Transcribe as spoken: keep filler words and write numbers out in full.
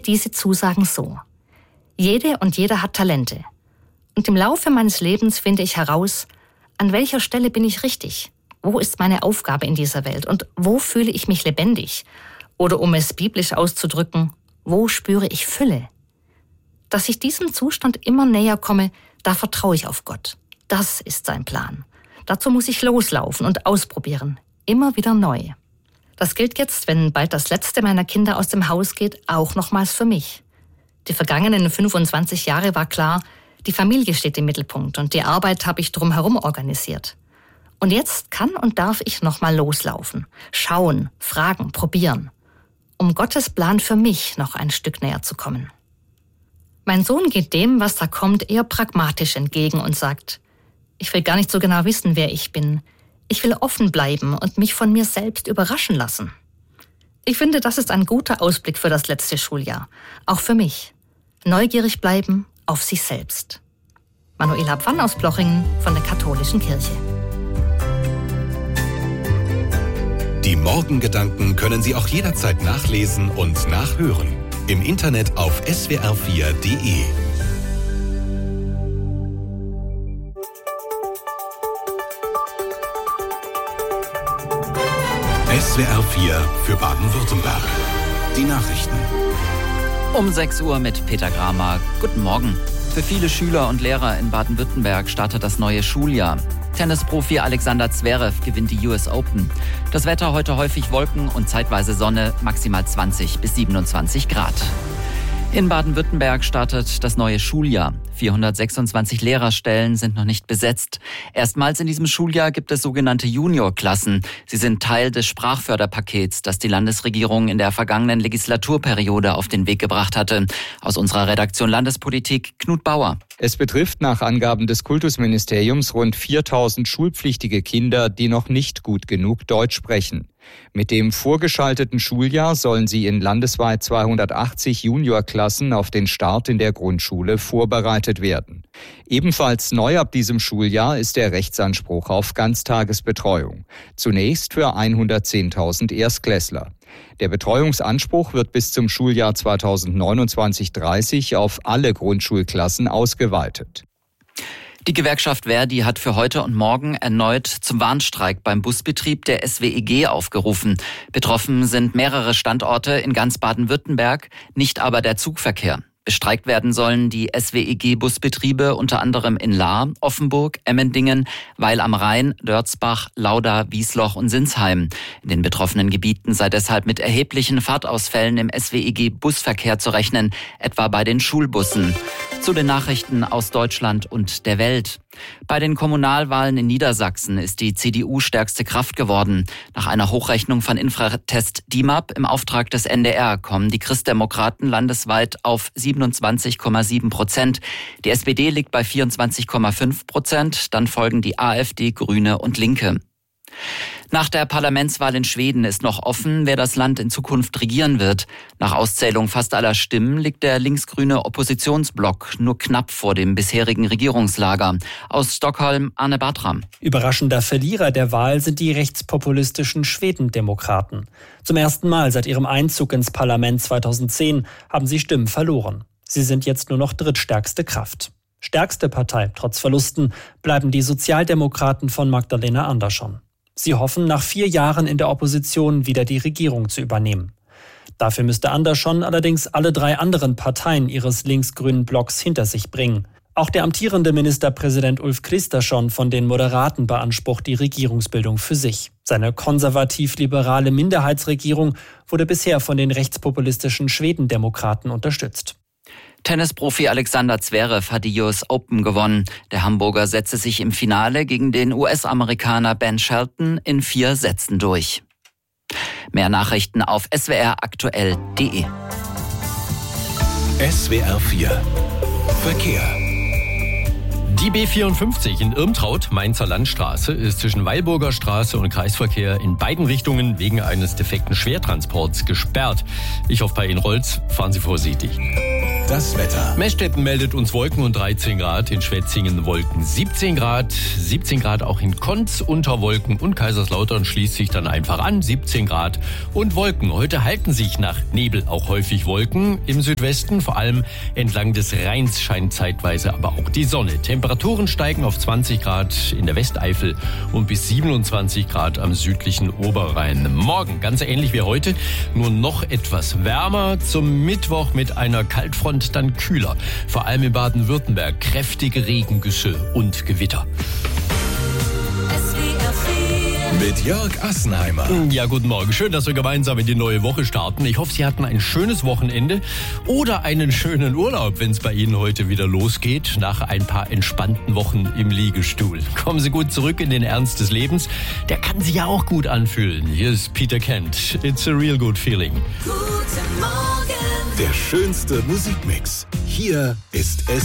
geht diese Zusagen so. Jede und jeder hat Talente. Und im Laufe meines Lebens finde ich heraus, an welcher Stelle bin ich richtig? Wo ist meine Aufgabe in dieser Welt? Und wo fühle ich mich lebendig? Oder um es biblisch auszudrücken, wo spüre ich Fülle? Dass ich diesem Zustand immer näher komme, da vertraue ich auf Gott. Das ist sein Plan. Dazu muss ich loslaufen und ausprobieren. Immer wieder neu. Das gilt jetzt, wenn bald das letzte meiner Kinder aus dem Haus geht, auch nochmals für mich. Die vergangenen fünfundzwanzig Jahre war klar, die Familie steht im Mittelpunkt und die Arbeit habe ich drumherum organisiert. Und jetzt kann und darf ich nochmal loslaufen, schauen, fragen, probieren, um Gottes Plan für mich noch ein Stück näher zu kommen. Mein Sohn geht dem, was da kommt, eher pragmatisch entgegen und sagt, ich will gar nicht so genau wissen, wer ich bin. Ich will offen bleiben und mich von mir selbst überraschen lassen. Ich finde, das ist ein guter Ausblick für das letzte Schuljahr. Auch für mich. Neugierig bleiben auf sich selbst. Manuela Pfann aus Plochingen von der Katholischen Kirche. Die Morgengedanken können Sie auch jederzeit nachlesen und nachhören. Im Internet auf s w r vier punkt d e. S W R vier für Baden-Württemberg. Die Nachrichten. Um sechs Uhr mit Peter Gramer. Guten Morgen. Für viele Schüler und Lehrer in Baden-Württemberg startet das neue Schuljahr. Tennisprofi Alexander Zverev gewinnt die U S Open. Das Wetter heute häufig Wolken und zeitweise Sonne, maximal zwanzig bis siebenundzwanzig Grad. In Baden-Württemberg startet das neue Schuljahr. vierhundertsechsundzwanzig Lehrerstellen sind noch nicht besetzt. Erstmals in diesem Schuljahr gibt es sogenannte Juniorklassen. Sie sind Teil des Sprachförderpakets, das die Landesregierung in der vergangenen Legislaturperiode auf den Weg gebracht hatte. Aus unserer Redaktion Landespolitik, Knut Bauer. Es betrifft nach Angaben des Kultusministeriums rund viertausend schulpflichtige Kinder, die noch nicht gut genug Deutsch sprechen. Mit dem vorgeschalteten Schuljahr sollen sie in landesweit zweihundertachtzig Juniorklassen auf den Start in der Grundschule vorbereitet werden. Ebenfalls neu ab diesem Schuljahr ist der Rechtsanspruch auf Ganztagesbetreuung. Zunächst für hundertzehntausend Erstklässler. Der Betreuungsanspruch wird bis zum Schuljahr zweitausendneunundzwanzig dreißig auf alle Grundschulklassen ausgeweitet. Die Gewerkschaft Verdi hat für heute und morgen erneut zum Warnstreik beim Busbetrieb der S W E G aufgerufen. Betroffen sind mehrere Standorte in ganz Baden-Württemberg, nicht aber der Zugverkehr. Bestreikt werden sollen die S W E G-Busbetriebe unter anderem in Lahr, Offenburg, Emmendingen, Weil am Rhein, Dörzbach, Lauda, Wiesloch und Sinsheim. In den betroffenen Gebieten sei deshalb mit erheblichen Fahrtausfällen im S W E G-Busverkehr zu rechnen, etwa bei den Schulbussen. Zu den Nachrichten aus Deutschland und der Welt. Bei den Kommunalwahlen in Niedersachsen ist die C D U stärkste Kraft geworden. Nach einer Hochrechnung von Infratest D I M A P im Auftrag des N D R kommen die Christdemokraten landesweit auf siebenundzwanzig Komma sieben Prozent. Die S P D liegt bei vierundzwanzig Komma fünf Prozent. Dann folgen die AfD, Grüne und Linke. Nach der Parlamentswahl in Schweden ist noch offen, wer das Land in Zukunft regieren wird. Nach Auszählung fast aller Stimmen liegt der linksgrüne Oppositionsblock nur knapp vor dem bisherigen Regierungslager. Aus Stockholm, Anne Bartram. Überraschender Verlierer der Wahl sind die rechtspopulistischen Schwedendemokraten. Zum ersten Mal seit ihrem Einzug ins Parlament zweitausendzehn haben sie Stimmen verloren. Sie sind jetzt nur noch drittstärkste Kraft. Stärkste Partei, trotz Verlusten, bleiben die Sozialdemokraten von Magdalena Andersson. Sie hoffen, nach vier Jahren in der Opposition wieder die Regierung zu übernehmen. Dafür müsste Andersson allerdings alle drei anderen Parteien ihres linksgrünen Blocks hinter sich bringen. Auch der amtierende Ministerpräsident Ulf Kristersson von den Moderaten beansprucht die Regierungsbildung für sich. Seine konservativ-liberale Minderheitsregierung wurde bisher von den rechtspopulistischen Schwedendemokraten unterstützt. Tennisprofi Alexander Zverev hat die U S Open gewonnen. Der Hamburger setzte sich im Finale gegen den U S-Amerikaner Ben Shelton in vier Sätzen durch. Mehr Nachrichten auf s w r aktuell punkt d e. S W R vier Verkehr. Die B vierundfünfzig in Irmtraut, Mainzer Landstraße, ist zwischen Weilburger Straße und Kreisverkehr in beiden Richtungen wegen eines defekten Schwertransports gesperrt. Ich hoffe, bei Ihnen rollt's. Fahren Sie vorsichtig. das Wetter. Meßstetten meldet uns Wolken und dreizehn Grad, in Schwetzingen Wolken siebzehn Grad, siebzehn Grad auch in Konz unter Wolken und Kaiserslautern schließt sich dann einfach an, siebzehn Grad und Wolken. Heute halten sich nach Nebel auch häufig Wolken im Südwesten, vor allem entlang des Rheins scheint zeitweise aber auch die Sonne. Temperaturen steigen auf zwanzig Grad in der Westeifel und bis siebenundzwanzig Grad am südlichen Oberrhein. Morgen ganz ähnlich wie heute, nur noch etwas wärmer, zum Mittwoch mit einer Kaltfront dann kühler. Vor allem in Baden-Württemberg kräftige Regengüsse und Gewitter. Mit Jörg Assenheimer. Ja, guten Morgen. Schön, dass wir gemeinsam in die neue Woche starten. Ich hoffe, Sie hatten ein schönes Wochenende oder einen schönen Urlaub, wenn es bei Ihnen heute wieder losgeht, nach ein paar entspannten Wochen im Liegestuhl. Kommen Sie gut zurück in den Ernst des Lebens. Der kann sich ja auch gut anfühlen. Hier ist Peter Kent. It's a real good feeling. Guten Morgen. Der schönste Musikmix. Hier ist es.